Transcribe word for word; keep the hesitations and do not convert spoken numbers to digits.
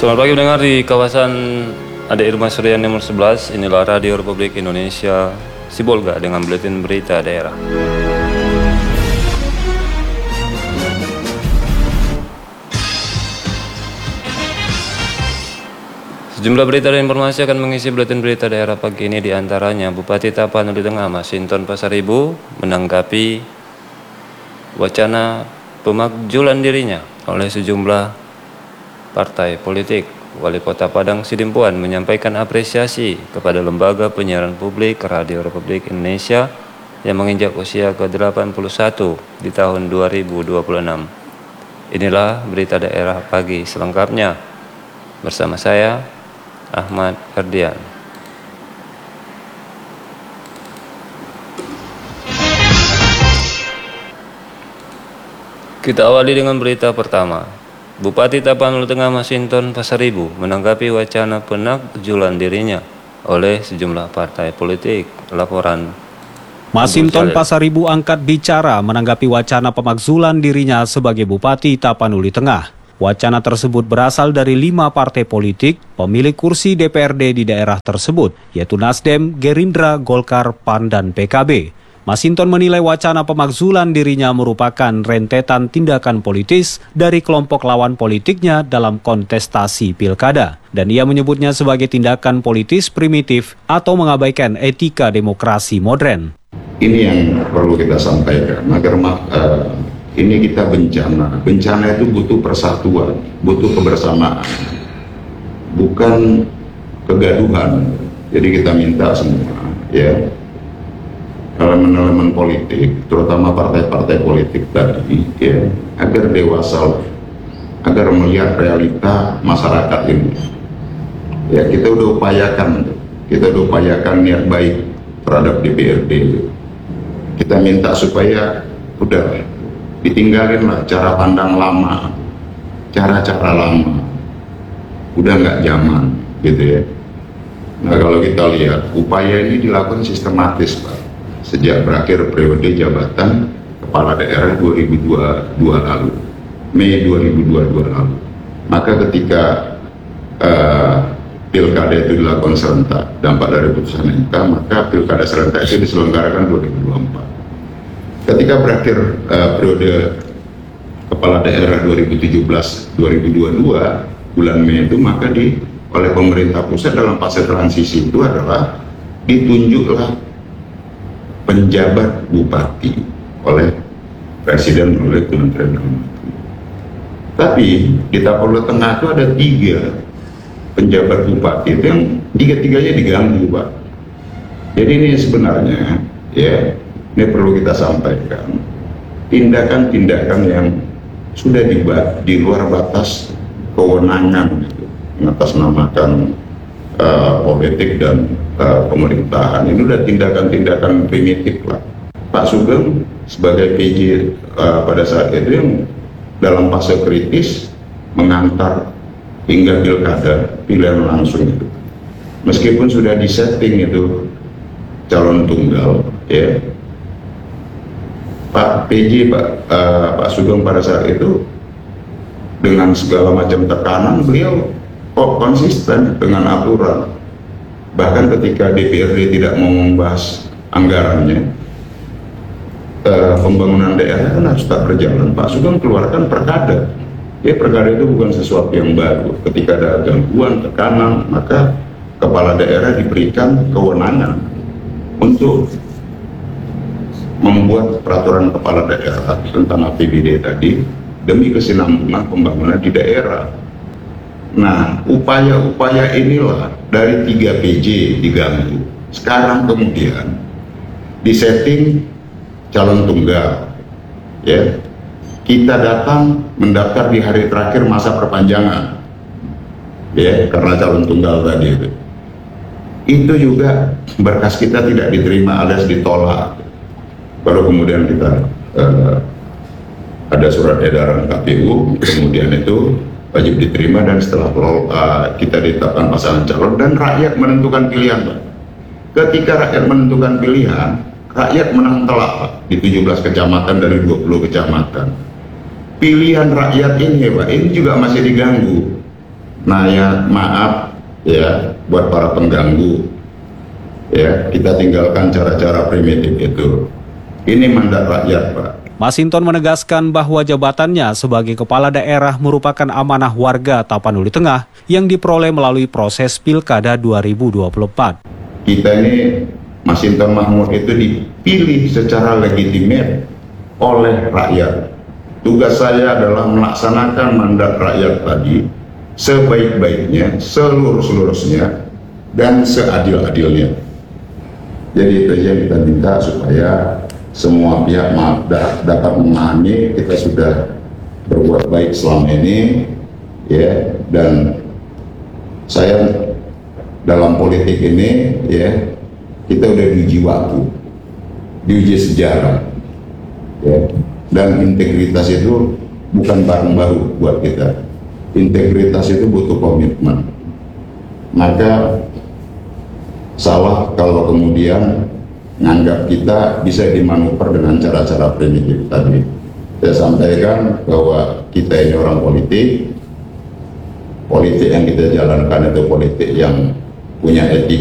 Selamat pagi mendengar di kawasan Ade Irma Surya nomor sebelas. Inilah Radio Republik Indonesia Sibolga dengan buletin berita daerah. Sejumlah berita dan informasi akan mengisi buletin berita daerah pagi ini, diantaranya Bupati Tapanuli Tengah Masinton Pasaribu menanggapi wacana pemakzulan dirinya oleh sejumlah partai politik. Wali Kota Padang Sidimpuan menyampaikan apresiasi kepada lembaga penyiaran publik Radio Republik Indonesia yang menginjak usia ke delapan puluh satu di tahun dua ribu dua puluh enam. Inilah berita daerah pagi selengkapnya bersama saya Ahmad Ferdian. Kita awali dengan berita pertama. Bupati Tapanuli Tengah Masinton Pasaribu menanggapi wacana penakjulan dirinya oleh sejumlah partai politik. Laporan Masinton Pasaribu angkat bicara menanggapi wacana pemakzulan dirinya sebagai Bupati Tapanuli Tengah. Wacana tersebut berasal dari lima partai politik pemilik kursi D P R D di daerah tersebut, yaitu Nasdem, Gerindra, Golkar, Pan, dan P K B. Masinton menilai wacana pemakzulan dirinya merupakan rentetan tindakan politis dari kelompok lawan politiknya dalam kontestasi pilkada, dan ia menyebutnya sebagai tindakan politis primitif atau mengabaikan etika demokrasi modern. Ini yang perlu kita sampaikan agar uh, ini kita bencana. Bencana itu butuh persatuan, butuh kebersamaan, bukan kegaduhan. Jadi kita minta semua, ya, elemen-elemen politik, terutama partai-partai politik tadi, ya, agar dewasa, agar melihat realita masyarakat ini. Ya, kita udah upayakan, kita udah upayakan niat baik terhadap D P R D. Kita minta supaya udah ditinggalin lah cara pandang lama, cara-cara lama, udah nggak zaman, gitu ya. Nah, kalau kita lihat upaya ini dilakukan sistematis, Pak, sejak berakhir periode jabatan kepala daerah dua ribu dua puluh dua lalu, Mei dua ribu dua puluh dua lalu. Maka ketika uh, pilkada itu dilakukan serentak, dampak dari putusan M K, maka pilkada serentak itu diselenggarakan dua ribu dua puluh empat. Ketika berakhir uh, periode kepala daerah dua ribu tujuh belas dua ribu dua puluh dua, bulan Mei itu, maka di oleh pemerintah pusat dalam fase transisi itu adalah ditunjuklah penjabat bupati oleh presiden, oleh Kementerian Dalam Negeri. Tapi di Tapanuli Tengah itu ada tiga penjabat bupati itu yang tiga-tiganya diganggu, Pak. Jadi ini sebenarnya, ya, ini perlu kita sampaikan, tindakan-tindakan yang sudah di, di luar batas kewenangan, gitu, mengatasnamakan Uh, politik dan uh, pemerintahan. Ini udah tindakan-tindakan primitif lah. Pak Sugeng sebagai P J uh, pada saat itu yang dalam fase kritis mengantar hingga pilkada pilihan langsung itu, meskipun sudah disetting itu calon tunggal, ya, Pak P J Pak uh, Pak Sugeng pada saat itu dengan segala macam tekanan beliau kok konsisten dengan aturan. Bahkan ketika D P R D tidak mau membahas anggarannya, eh, pembangunan daerah kan harus tak berjalan, Pak Sugeng keluarkan perkada. Ya, perkada itu bukan sesuatu yang baru. Ketika ada gangguan, tekanan, maka kepala daerah diberikan kewenangan untuk membuat peraturan kepala daerah tentang A P B D tadi demi kesinambungan pembangunan di daerah. Nah, upaya-upaya inilah dari tiga P J diganggu. Sekarang kemudian disetting calon tunggal, ya. Kita datang mendaftar di hari terakhir masa perpanjangan, ya, karena calon tunggal tadi itu. Itu juga berkas kita tidak diterima alias ditolak. Baru kemudian kita uh, ada surat edaran K P U, kemudian itu wajib diterima, dan setelah uh, kita ditetapkan pasangan calon dan rakyat menentukan pilihan, Pak. Ketika rakyat menentukan pilihan, rakyat menang telak, Pak, di tujuh belas kecamatan dari dua puluh kecamatan. Pilihan rakyat ini, Pak, ini juga masih diganggu Nah ya maaf ya buat para pengganggu, ya kita tinggalkan cara-cara primitif itu. Ini mandat rakyat, Pak. Masinton menegaskan bahwa jabatannya sebagai kepala daerah merupakan amanah warga Tapanuli Tengah yang diperoleh melalui proses Pilkada dua ribu dua puluh empat. Kita ini, Masinton Mahmud itu dipilih secara legitimate oleh rakyat. Tugas saya adalah melaksanakan mandat rakyat tadi sebaik-baiknya, seluruh-seluruhnya, dan seadil-adilnya. Jadi itu yang kita minta supaya semua pihak maaf, dapat memahami kita sudah berbuat baik selama ini, ya. Dan saya dalam politik ini, ya, kita udah diuji waktu, diuji sejarah, ya. Dan integritas itu bukan barang baru buat kita. Integritas itu butuh komitmen. Maka salah kalau kemudian nganggap kita bisa dimanuver dengan cara-cara primitif tadi. Saya sampaikan bahwa kita ini orang politik, politik yang kita jalankan itu politik yang punya etika.